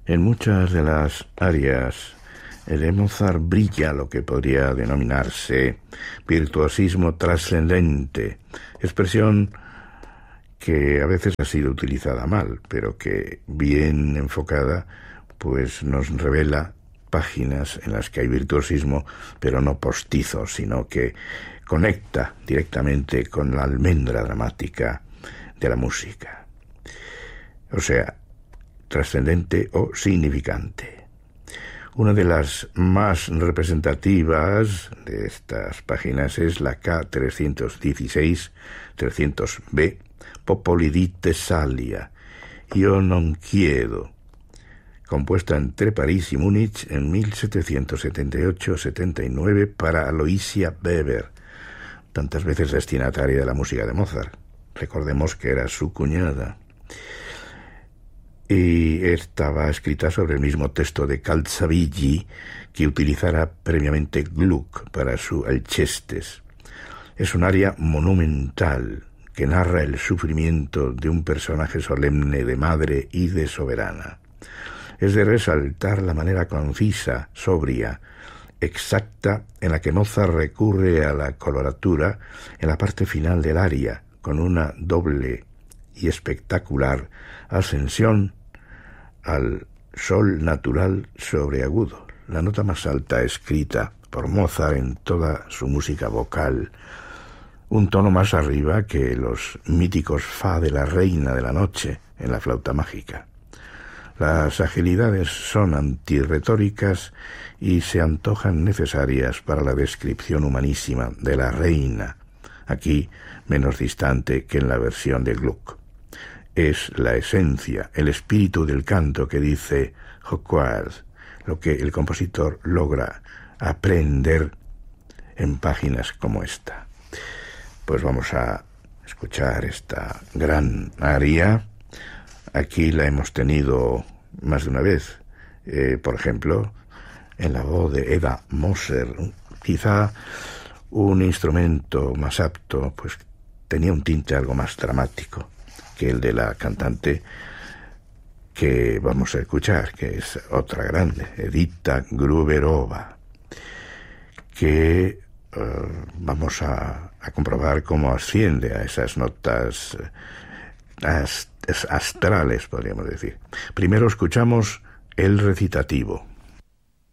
En muchas de las arias de Mozart brilla lo que podría denominarse virtuosismo trascendente, expresión que a veces ha sido utilizada mal, pero que bien enfocada pues nos revela páginas en las que hay virtuosismo, pero no postizo, sino que conecta directamente con la almendra dramática de la música. O sea, trascendente o significante. Una de las más representativas de estas páginas es la K316-300B, Popoli di Tessalia, Io non chiedo, compuesta entre París y Múnich en 1778-79 para Aloysia Weber, tantas veces destinataria de la música de Mozart. Recordemos que era su cuñada. Y estaba escrita sobre el mismo texto de Calzabigi que utilizara previamente Gluck para su Alcestes. Es un aria monumental que narra el sufrimiento de un personaje solemne de madre y de soberana. Es de resaltar la manera concisa, sobria, exacta en la que Mozart recurre a la coloratura en la parte final del aria, con una doble y espectacular ascensión al sol natural sobre agudo, la nota más alta escrita por Mozart en toda su música vocal, un tono más arriba que los míticos fa de la reina de la noche en la flauta mágica. Las agilidades son antirretóricas y se antojan necesarias para la descripción humanísima de la reina, aquí menos distante que en la versión de Gluck. Es la esencia, el espíritu del canto que dice Hocquart, lo que el compositor logra aprender en páginas como esta. Pues vamos a escuchar esta gran aria. Aquí la hemos tenido más de una vez, por ejemplo, en la voz de Eva Moser. Quizá un instrumento más apto, pues tenía un tinte algo más dramático que el de la cantante que vamos a escuchar, que es otra grande, Edita Gruberova, que vamos a comprobar cómo asciende a esas notas astrales, podríamos decir. Primero escuchamos el recitativo.